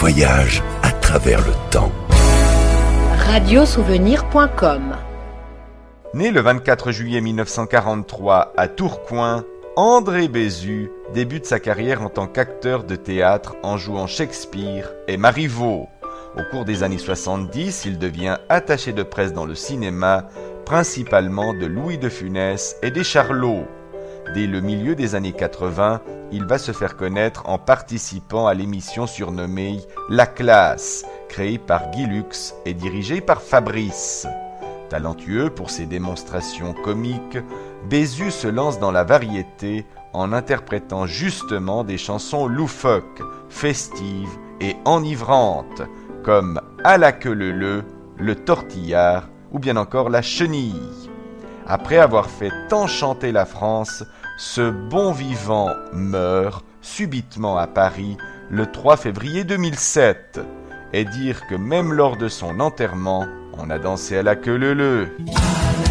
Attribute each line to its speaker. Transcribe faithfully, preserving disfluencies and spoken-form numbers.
Speaker 1: voyage à travers le temps.
Speaker 2: radiosouvenir point com.
Speaker 3: Né le vingt-quatre juillet mille neuf cent quarante-trois à Tourcoing, André Bézu débute sa carrière en tant qu'acteur de théâtre en jouant Shakespeare et Marivaux. Au cours des années soixante-dix, il devient attaché de presse dans le cinéma, principalement de Louis de Funès et des Charlots. Dès le milieu des années quatre-vingts, il va se faire connaître en participant à l'émission surnommée La Classe, créée par Guy Lux et dirigée par Fabrice. Talentueux pour ses démonstrations comiques, Bézu se lance dans la variété en interprétant justement des chansons loufoques, festives et enivrantes, comme À la queue leu leu, Le Tortillard ou bien encore La Chenille. Après avoir fait tant chanter la France, ce bon vivant meurt subitement à Paris le trois février deux mille sept. Et dire que même lors de son enterrement, on a dansé à la queue leu leu.